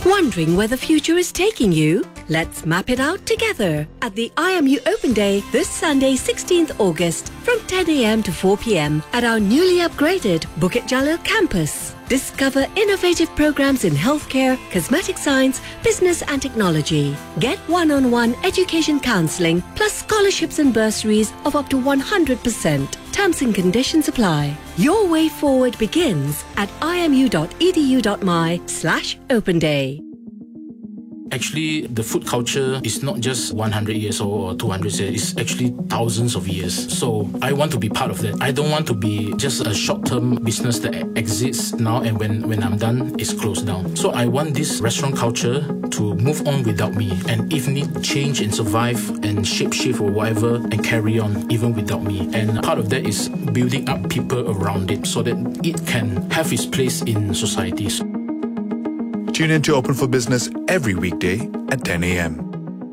Wondering where the future is taking you? Let's map it out together at the IMU Open Day this Sunday, 16th August from 10 a.m. to 4 p.m. at our newly upgraded Bukit Jalil campus. Discover innovative programs in healthcare, cosmetic science, business and technology. Get one-on-one education counselling plus scholarships and bursaries of up to 100%. Terms and conditions apply. Your way forward begins at imu.edu.my/open day. Actually, the food culture is not just 100 years old or 200 years, it's actually thousands of years. So I want to be part of that. I don't want to be just a short-term business that exists now and when I'm done, it's closed down. So I want this restaurant culture to move on without me, and if need, change and survive and shape-shift or whatever and carry on even without me. And part of that is building up people around it so that it can have its place in society. Tune in to Open for Business every weekday at 10 a.m.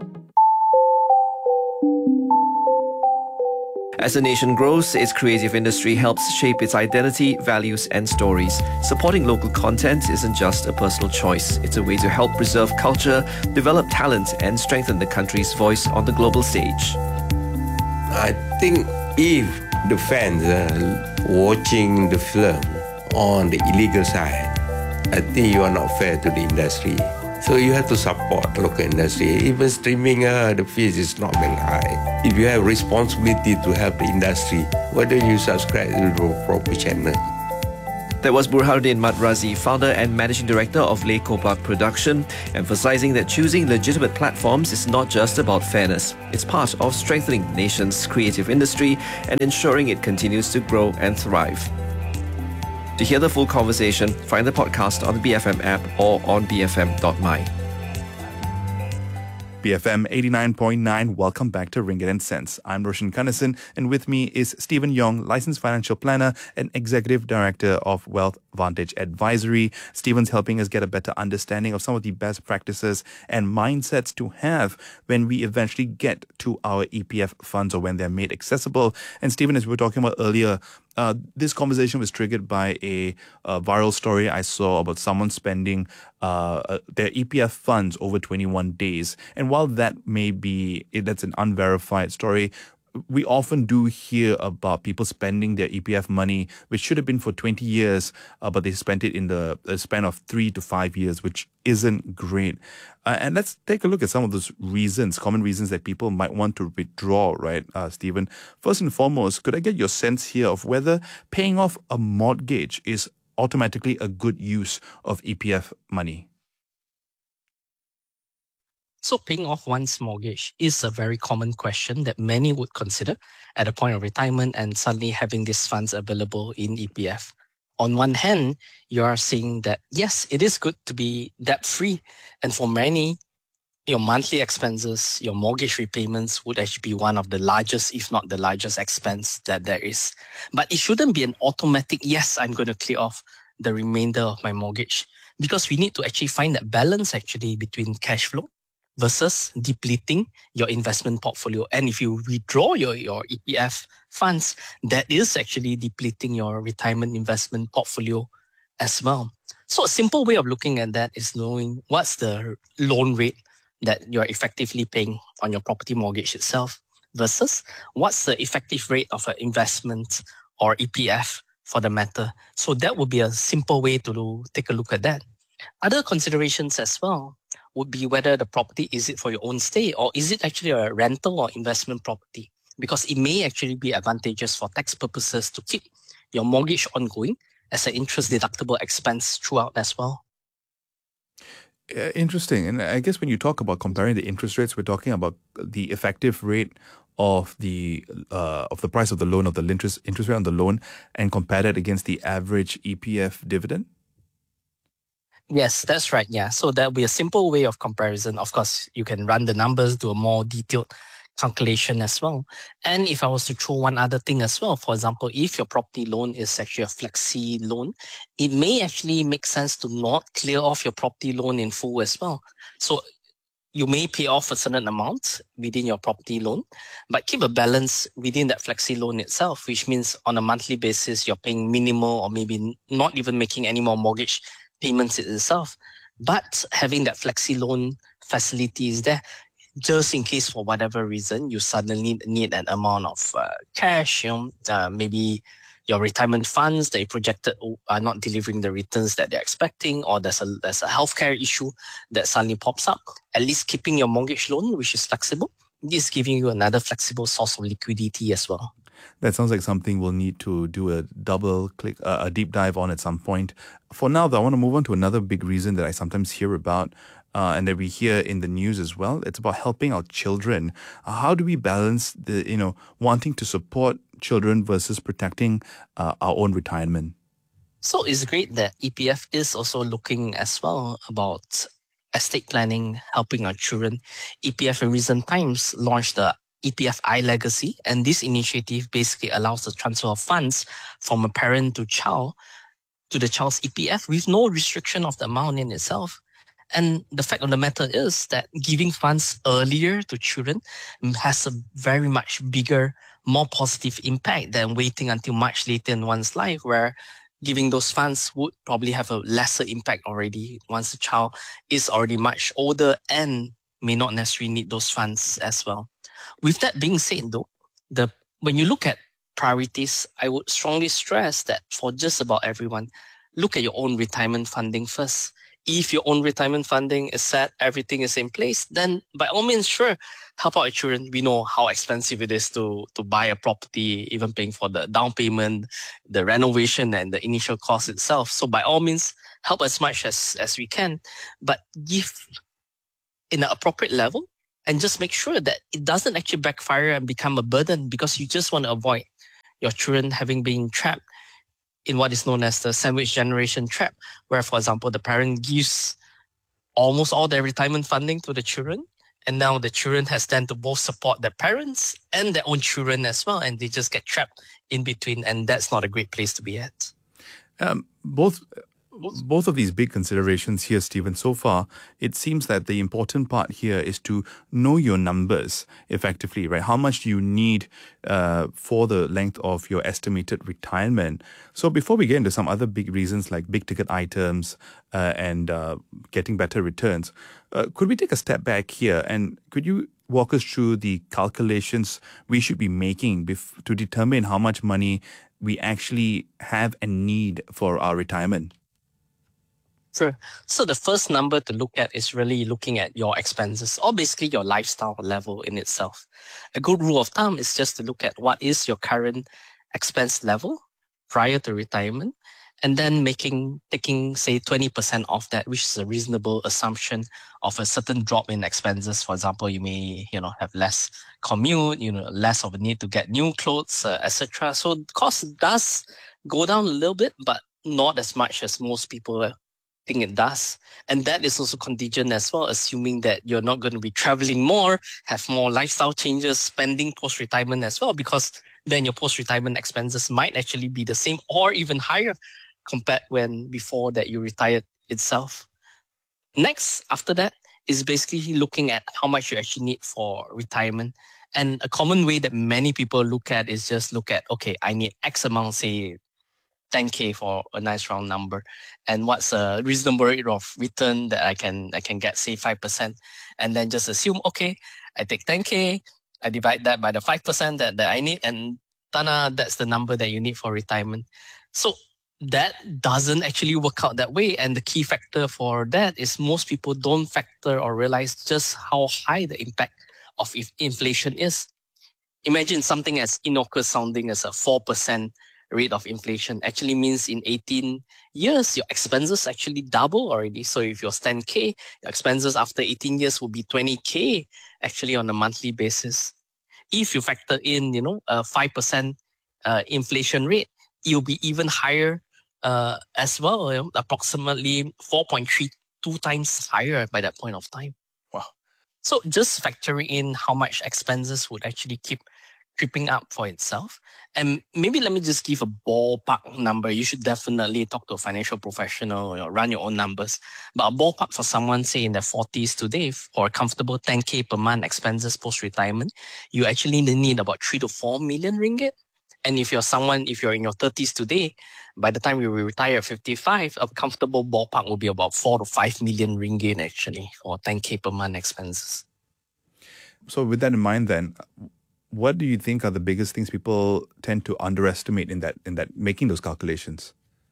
As a nation grows, its creative industry helps shape its identity, values and stories. Supporting local content isn't just a personal choice. It's a way to help preserve culture, develop talent and strengthen the country's voice on the global stage. I think if the fans are watching the film on the illegal side, I think you are not fair to the industry. So you have to support local industry. Even streaming, the fees is not very high. If you have responsibility to help the industry, why don't you subscribe to the proper channel? That was Burhanuddin Madrazi, founder and managing director of Le Kopak Production, emphasizing that choosing legitimate platforms is not just about fairness. It's part of strengthening the nation's creative industry and ensuring it continues to grow and thrive. To hear the full conversation, find the podcast on the BFM app or on bfm.my. BFM 89.9, welcome back to Ringgit and Cents. I'm Roshan Kanasan, and with me is Stephen Yong, licensed financial planner and executive director of Wealth Vantage Advisory. Stephen's helping us get a better understanding of some of the best practices and mindsets to have when we eventually get to our EPF funds or when they're made accessible. And Stephen, as we were talking about earlier, this conversation was triggered by a viral story I saw about someone spending their EPF funds over 21 days. And while that's an unverified story, we often do hear about people spending their EPF money, which should have been for 20 years, but they spent it in the span of 3 to 5 years, which isn't great. And let's take a look at some of those reasons, common reasons that people might want to withdraw, right, Stephen? First and foremost, could I get your sense here of whether paying off a mortgage is automatically a good use of EPF money? So paying off one's mortgage is a very common question that many would consider at a point of retirement and suddenly having these funds available in EPF. On one hand, you are saying that, yes, it is good to be debt-free. And for many, your monthly expenses, your mortgage repayments would actually be one of the largest, if not the largest expense that there is. But it shouldn't be an automatic, yes, I'm going to clear off the remainder of my mortgage. Because we need to actually find that balance actually between cash flow versus depleting your investment portfolio. And if you withdraw your EPF funds, that is actually depleting your retirement investment portfolio as well. So a simple way of looking at that is knowing what's the loan rate that you're effectively paying on your property mortgage itself versus what's the effective rate of an investment or EPF for the matter. So that would be a simple way to take a look at that. Other considerations as well would be whether the property, is it for your own stay or is it actually a rental or investment property? Because it may actually be advantageous for tax purposes to keep your mortgage ongoing as an interest deductible expense throughout as well. Interesting. And I guess when you talk about comparing the interest rates, we're talking about the effective rate of the price of the loan, of the interest rate on the loan, and compare that against the average EPF dividend? Yes, that's right. Yeah. So that will be a simple way of comparison. Of course, you can run the numbers, do a more detailed calculation as well. And if I was to throw one other thing as well, for example, if your property loan is actually a flexi loan, it may actually make sense to not clear off your property loan in full as well. So you may pay off a certain amount within your property loan, but keep a balance within that flexi loan itself, which means on a monthly basis, you're paying minimal or maybe not even making any more mortgage payments itself. But having that flexi loan facility is there just in case for whatever reason you suddenly need an amount of cash, maybe your retirement funds that you projected are not delivering the returns that they're expecting, or there's a healthcare issue that suddenly pops up. At least keeping your mortgage loan, which is flexible, is giving you another flexible source of liquidity as well. That sounds like something we'll need to do a a deep dive on at some point. For now, though, I want to move on to another big reason that I sometimes hear about and that we hear in the news as well. It's about helping our children. How do we balance the, wanting to support children versus protecting our own retirement? So it's great that EPF is also looking as well about estate planning, helping our children. EPF in recent times launched the EPF iLegacy, and this initiative basically allows the transfer of funds from a parent to child to the child's EPF with no restriction of the amount in itself. And the fact of the matter is that giving funds earlier to children has a very much bigger, more positive impact than waiting until much later in one's life, where giving those funds would probably have a lesser impact already once the child is already much older and may not necessarily need those funds as well. With that being said, though, when you look at priorities, I would strongly stress that for just about everyone, look at your own retirement funding first. If your own retirement funding is set, everything is in place, then by all means, sure, help out your children. We know how expensive it is to buy a property, even paying for the down payment, the renovation, and the initial cost itself. So by all means, help as much as we can, but give in an appropriate level and just make sure that it doesn't actually backfire and become a burden, because you just want to avoid your children having been trapped in what is known as the sandwich generation trap, where, for example, the parent gives almost all their retirement funding to the children, and now the children has then to both support their parents and their own children as well, and they just get trapped in between, and that's not a great place to be at. Both of these big considerations here, Stephen, so far, it seems that the important part here is to know your numbers effectively, right? How much do you need for the length of your estimated retirement? So before we get into some other big reasons like big ticket items and getting better returns, could we take a step back here, and could you walk us through the calculations we should be making to determine how much money we actually have and need for our retirement? Sure. So the first number to look at is really looking at your expenses, or basically your lifestyle level in itself. A good rule of thumb is just to look at what is your current expense level prior to retirement, and then taking say 20% off that, which is a reasonable assumption of a certain drop in expenses. For example, you may have less commute, less of a need to get new clothes, etc. So the cost does go down a little bit, but not as much as most people think it does. And that is also contingent as well, assuming that you're not going to be traveling more, have more lifestyle changes, spending post-retirement as well, because then your post-retirement expenses might actually be the same or even higher compared when before that you retired itself. Next, after that, is basically looking at how much you actually need for retirement. And a common way that many people look at is just look at, okay, I need X amount, say 10K for a nice round number, and what's a reasonable rate of return that I can get, say 5%, and then just assume, okay, I take 10K, I divide that by the 5% that I need, and that's the number that you need for retirement. So that doesn't actually work out that way, and the key factor for that is most people don't factor or realize just how high the impact of inflation is. Imagine something as innocuous sounding as a 4% rate of inflation actually means in 18 years, your expenses actually double already. So if you're 10K, your expenses after 18 years will be 20K actually on a monthly basis. If you factor in, a 5% inflation rate, you'll be even higher as well, approximately 4.32 times higher by that point of time. Wow. So just factoring in how much expenses would actually keep creeping up for itself. And maybe let me just give a ballpark number. You should definitely talk to a financial professional or run your own numbers. But a ballpark for someone, say in their 40s today, for a comfortable 10K per month expenses post-retirement, you actually need about 3 to 4 million ringgit. And if you're in your 30s today, By the time you retire at 55, a comfortable ballpark will be about 4 to 5 million ringgit actually, or 10K per month expenses. So with that in mind then, what do you think are the biggest things people tend to underestimate in that making those calculations?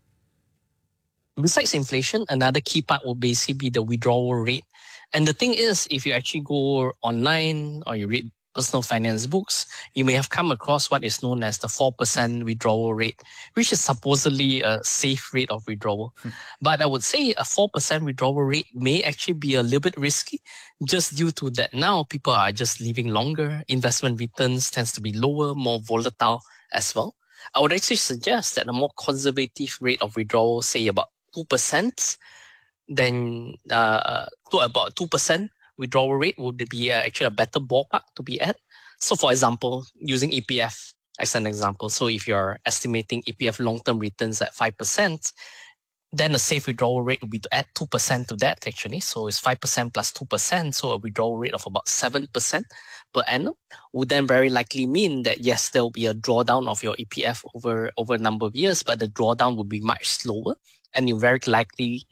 Besides inflation, another key part will basically be the withdrawal rate. And the thing is, if you actually go online or you read personal finance books, you may have come across what is known as the 4% withdrawal rate, which is supposedly a safe rate of withdrawal. But I would say a 4% withdrawal rate may actually be a little bit risky, just due to that now people are just living longer, investment returns tends to be lower, more volatile as well. I would actually suggest that a more conservative rate of withdrawal, say about 2%, then to about 2% withdrawal rate would be actually a better ballpark to be at. So for example, using EPF as an example. So if you're estimating EPF long-term returns at 5%, then a safe withdrawal rate would be to add 2% to that actually. So it's 5% plus 2%. So a withdrawal rate of about 7% per annum would then very likely mean that yes, there will be a drawdown of your EPF over a number of years, but the drawdown would be much slower and you very likely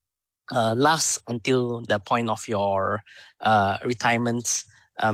last until the point of your retirement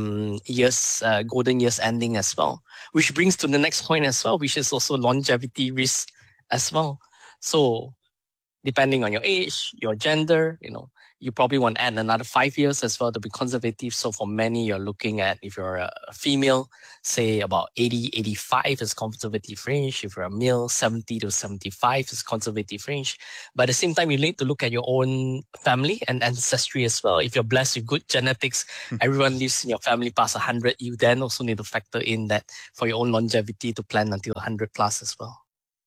years, golden years ending as well. Which brings to the next point as well, which is also longevity risk as well. So depending on your age, your gender, you probably want to add another 5 years as well to be conservative. So for many, you're looking at, if you're a female, say about 80, 85 is conservative range. If you're a male, 70 to 75 is conservative range. But at the same time, you need to look at your own family and ancestry as well. If you're blessed with good genetics, everyone lives in your family past 100, you then also need to factor in that for your own longevity to plan until 100 plus as well.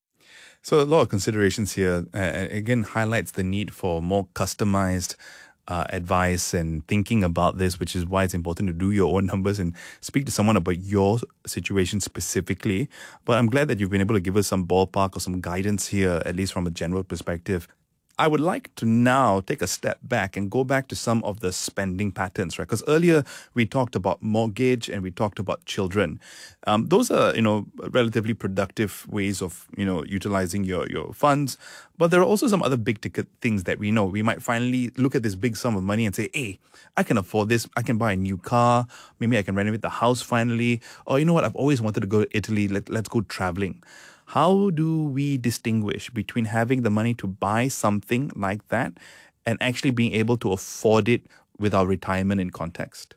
So a lot of considerations here, again, highlights the need for more customized advice and thinking about this, which is why it's important to do your own numbers and speak to someone about your situation specifically. But I'm glad that you've been able to give us some ballpark or some guidance here, at least from a general perspective. I would like to now take a step back and go back to some of the spending patterns, right? Because earlier we talked about mortgage and we talked about children. Those are, relatively productive ways of, utilizing your funds. But there are also some other big ticket things that we know. We might finally look at this big sum of money and say, hey, I can afford this. I can buy a new car. Maybe I can renovate the house finally. Or you know what? I've always wanted to go to Italy. Let's go traveling. How do we distinguish between having the money to buy something like that and actually being able to afford it with our retirement in context?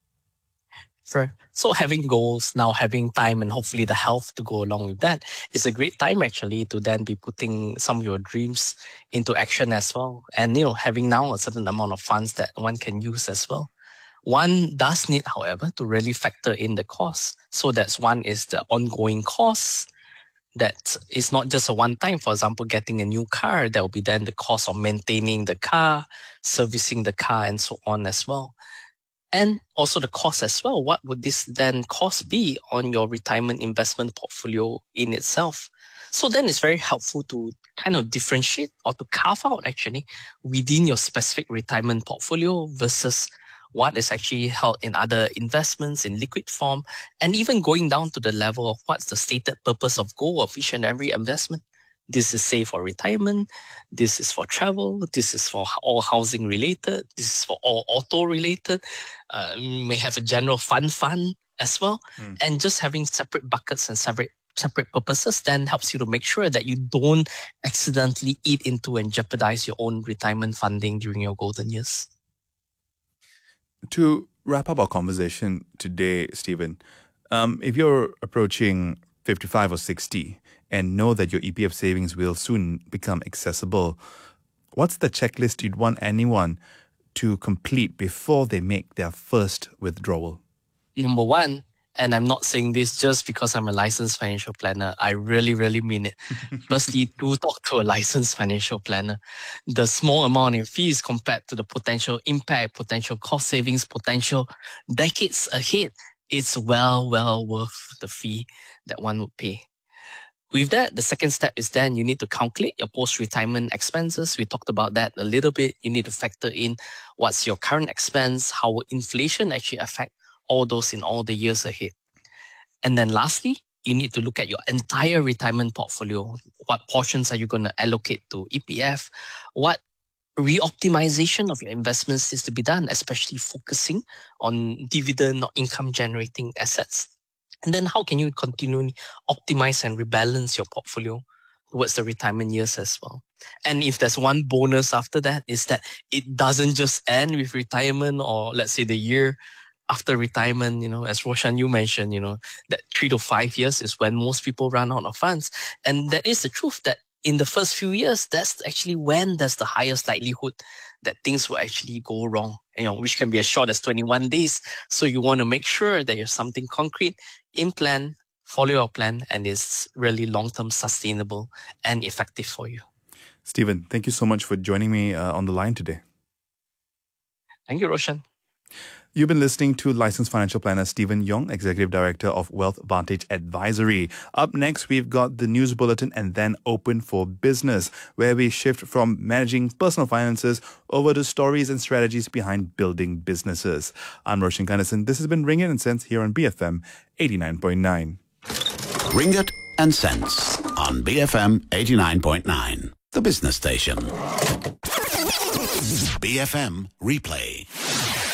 Sure. So having goals, now having time and hopefully the health to go along with that is a great time actually to then be putting some of your dreams into action as well. And, having now a certain amount of funds that one can use as well. One does need, however, to really factor in the costs. So that's one is the ongoing costs. That is not just a one-time, for example, getting a new car, there will be then the cost of maintaining the car, servicing the car, and so on as well. And also the cost as well. What would this then cost be on your retirement investment portfolio in itself? So then it's very helpful to kind of differentiate or to carve out actually within your specific retirement portfolio versus what is actually held in other investments in liquid form, and even going down to the level of what's the stated purpose of goal of each and every investment. This is say for retirement, this is for travel, this is for all housing related, this is for all auto related. You may have a general fund as well. And just having separate buckets and separate purposes then helps you to make sure that you don't accidentally eat into and jeopardize your own retirement funding during your golden years. To wrap up our conversation today, Stephen, if you're approaching 55 or 60 and know that your EPF savings will soon become accessible, what's the checklist you'd want anyone to complete before they make their first withdrawal? Number one, and I'm not saying this just because I'm a licensed financial planner. I really, really mean it. Firstly, do talk to a licensed financial planner. The small amount in fees compared to the potential impact, potential cost savings, potential decades ahead, it's well worth the fee that one would pay. With that, the second step is then you need to calculate your post-retirement expenses. We talked about that a little bit. You need to factor in what's your current expense, how will inflation actually affect all those in all the years ahead. And then lastly, you need to look at your entire retirement portfolio. What portions are you going to allocate to EPF? What reoptimization of your investments is to be done, especially focusing on dividend or income generating assets. And then how can you continually optimize and rebalance your portfolio towards the retirement years as well? And if there's one bonus after that, is that it doesn't just end with retirement or let's say the year after retirement, as Roshan, you mentioned, that 3 to 5 years is when most people run out of funds. And that is the truth that in the first few years, that's actually when there's the highest likelihood that things will actually go wrong, which can be as short as 21 days. So you want to make sure that you have something concrete in plan, follow your plan, and is really long-term sustainable and effective for you. Stephen, thank you so much for joining me on the line today. Thank you, Roshan. You've been listening to licensed financial planner Stephen Yong, Executive Director of Wealth Vantage Advisory. Up next, we've got the news bulletin and then Open for Business, where we shift from managing personal finances over to stories and strategies behind building businesses. I'm Roshan Kanasan. This has been Ringgit and Cents here on BFM 89.9. Ringgit and Cents on BFM 89.9, the business station. BFM Replay.